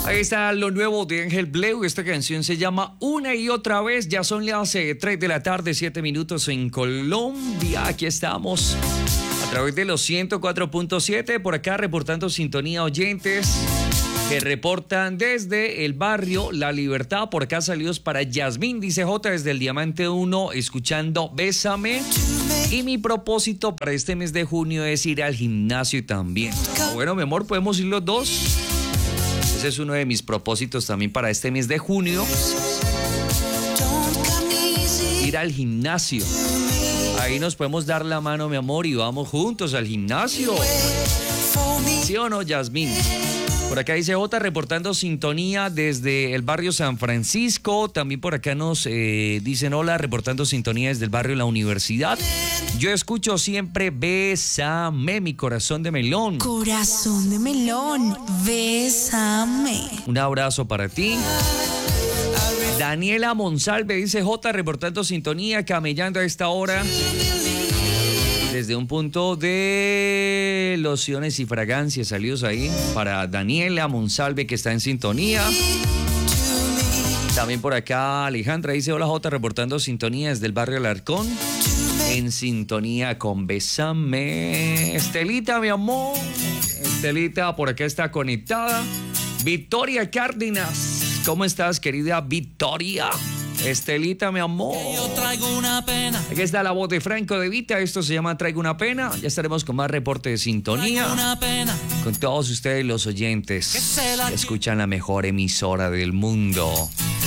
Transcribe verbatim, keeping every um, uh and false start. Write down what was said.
Ahí está lo nuevo de Ángel Bleu. Esta canción se llama Una y Otra Vez. Ya son las eh, tres de la tarde, siete minutos en Colombia. Aquí estamos a través de los ciento cuatro punto siete. Por acá reportando sintonía oyentes que reportan desde el barrio La Libertad. Por acá saludos para Yasmín, dice J, desde el Diamante uno, escuchando Bésame. Y mi propósito para este mes de junio es ir al gimnasio también. Bueno, mi amor, podemos ir los dos. Ese es uno de mis propósitos también para este mes de junio. Ir al gimnasio. Ahí nos podemos dar la mano, mi amor, y vamos juntos al gimnasio. ¿Sí o no, Yasmín? Por acá dice J, reportando sintonía desde el barrio San Francisco. También por acá nos eh, dicen hola, reportando sintonía desde el barrio La Universidad. Yo escucho siempre Bésame, mi corazón de melón. Corazón de melón, bésame. Un abrazo para ti. Daniela Monsalve dice J, reportando sintonía, camellando a esta hora desde un punto de lociones y fragancias. Saludos ahí para Daniela Monsalve, que está en sintonía. También por acá Alejandra dice hola J, reportando sintonía desde el barrio Alarcón, en sintonía con Bésame. Estelita, mi amor, Estelita por acá está conectada. Victoria Cárdenas, ¿cómo estás, querida Victoria? Estelita, mi amor. Yo traigo una pena. Aquí está la voz de Franco De Vita. Esto se llama Traigo una pena. Ya estaremos con más reporte de sintonía. Traigo una pena. Con todos ustedes los oyentes que escuchan la mejor emisora del mundo.